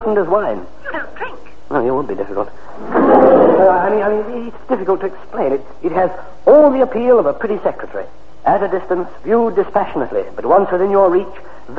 as wine. You don't drink. Oh, it would be difficult. I mean, it's difficult to explain. It has all the appeal of a pretty secretary. At a distance, viewed dispassionately, but once within your reach...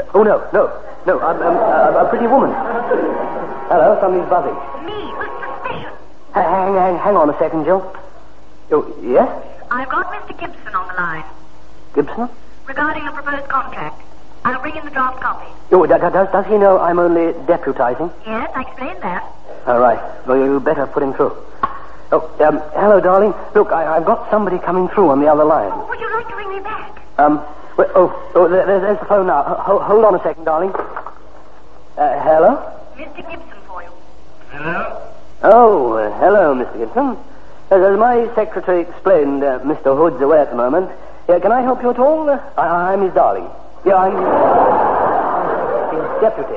a pretty woman. Hello, somebody's buzzing. Me, with suspicion. Hang on a second, Jill. Oh, yes? I've got Mr. Gibson on the line. Gibson? Regarding the proposed contract. I'll bring in the draft copy. Oh, does he know I'm only deputizing? Yes, I explained that. All right. Well, you better put him through. Oh, hello, darling. Look, I've got somebody coming through on the other line. Oh, would you like to ring me back? There's the phone now. Hold on a second, darling. Hello? Mr. Gibson for you. Hello? Oh, hello, Mr. Gibson. As my secretary explained, Mr. Hood's away at the moment. Can I help you at all? I'm his darling. Yeah, I'm his deputy.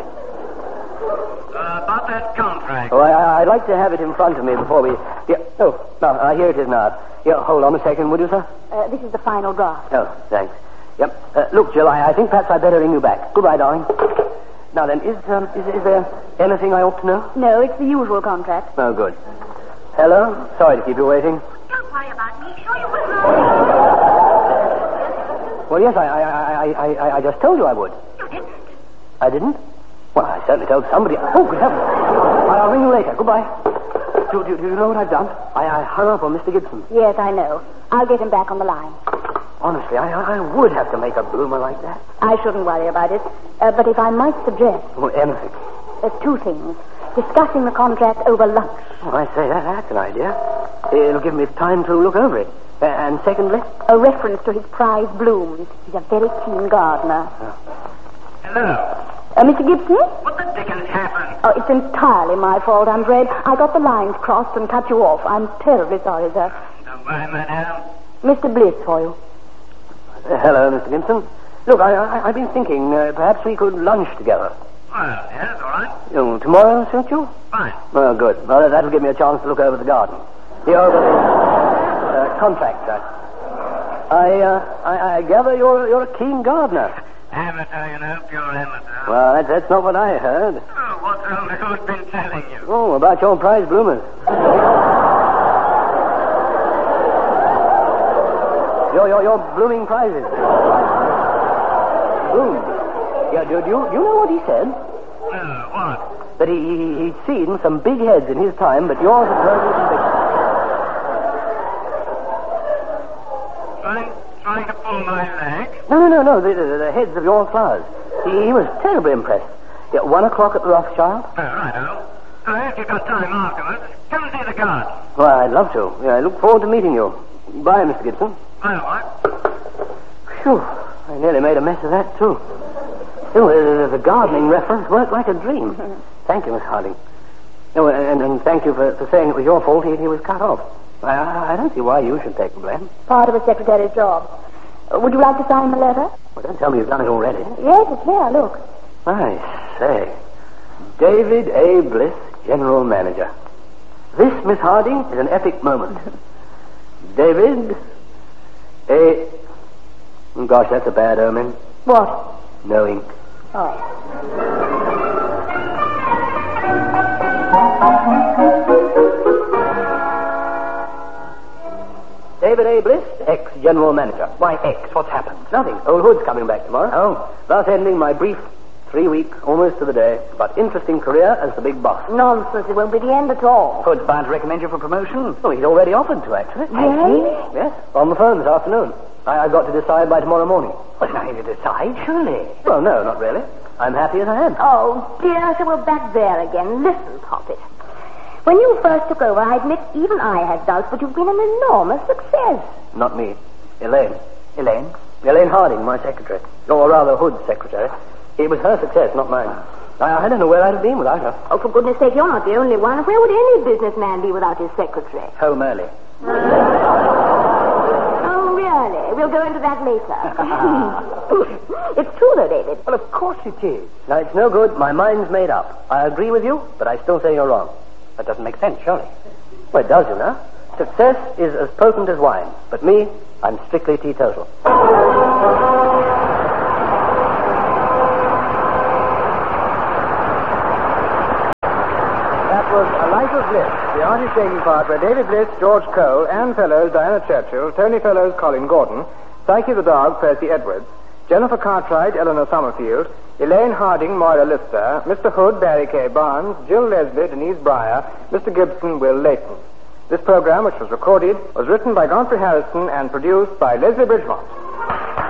About that contract. Oh, I'd like to have it in front of me before we... Yeah. Oh, no, here it is now. Yeah, hold on a second, would you, sir? This is the final draft. Oh, thanks. Yep. Look, Jill, I think perhaps I'd better ring you back. Goodbye, darling. Now then, is there anything I ought to know? No, it's the usual contract. Oh, good. Hello? Sorry to keep you waiting. Don't worry about me. Sure you will. Well, yes, I just told you I would. You didn't. I didn't? Well, I certainly told somebody. Oh, good heavens. I'll ring you later. Goodbye. Do you know what I've done? I hung up on Mr. Gibson. Yes, I know. I'll get him back on the line. Honestly, I would have to make a bloomer like that. I shouldn't worry about it. But if I might suggest... Well, anything. There's two things. Discussing the contract over lunch. Oh, I say, that's an idea. It'll give me time to look over it. And secondly? A reference to his prize blooms. He's a very keen gardener. Hello? Mr. Gibson? What the dickens happened? Oh, it's entirely my fault, I'm afraid. I got the lines crossed and cut you off. I'm terribly sorry, sir. Don't worry, madam. Mr. Bliss for you. Hello, Mr. Gibson. Look, I've been thinking perhaps we could lunch together. Well, yes, all right. Tomorrow suit you? Fine. Well, good. Well, that'll give me a chance to look over the garden. Over the contract, sir. I gather you're a keen gardener. Amateur, you know, pure amateur. Well, that's not what I heard. Oh, what's old Hood been telling you? Oh, about your prize bloomers. Your blooming prizes. Bloom. Yeah, do you know what he said? What? That he'd seen some big heads in his time, but yours are very big. Trying to pull my leg? No, the heads of your flowers. He was terribly impressed. 1 o'clock at the Rothschild? Oh, righto. If you've got time afterwards, come and see the garden. Well, I'd love to. I look forward to meeting you. Bye, Mr. Gibson. Well, what? Phew, I nearly made a mess of that, too. The gardening reference worked like a dream. Thank you, Miss Harding. Oh, and thank you for saying it was your fault he was cut off. I don't see why you should take the blame. Part of a secretary's job. Would you like to sign the letter? Well, don't tell me you've done it already. Yes, it's here, look. I say. David A. Bliss, General Manager. This, Miss Harding, is an epic moment. David A... Gosh, that's a bad omen. What? No ink. Oh. David A. Bliss, ex-General Manager. Why, X? What's happened? Nothing. Old Hood's coming back tomorrow. Oh. Thus ending my brief 3-week, almost to the day, but interesting career as the big boss. Nonsense. It won't be the end at all. Hood's bound to recommend you for promotion. Oh, he's already offered to, actually. Really? Yes, on the phone this afternoon. I've got to decide by tomorrow morning. Well, nothing to decide, surely. Well, no, not really. I'm happy as I am. Oh, dear, so we're back there again. Listen, Poppet. When you first took over, I admit even I had doubts, but you've been an enormous success. Not me. Elaine. Elaine? Elaine Harding, my secretary. Or rather, Hood's secretary. It was her success, not mine. I don't know where I'd have been without her. Oh, for goodness sake, you're not the only one. Where would any businessman be without his secretary? Home early. Oh, really? We'll go into that later. It's true, though, David. Well, of course it is. Now, it's no good. My mind's made up. I agree with you, but I still say you're wrong. That doesn't make sense, surely. Well, it does, you know. Success is as potent as wine. But me, I'm strictly teetotal. was A Life of Bliss. The artists taking part were David Bliss, George Cole, Anne Fellows, Diana Churchill, Tony Fellows, Colin Gordon, Psyche the Dog, Percy Edwards, Jennifer Cartwright, Eleanor Summerfield, Elaine Harding, Moira Lister, Mr. Hood, Barry K. Barnes, Jill Leslie, Denise Breyer, Mr. Gibson, Will Layton. This program, which was recorded, was written by Godfrey Harrison and produced by Leslie Bridgemont.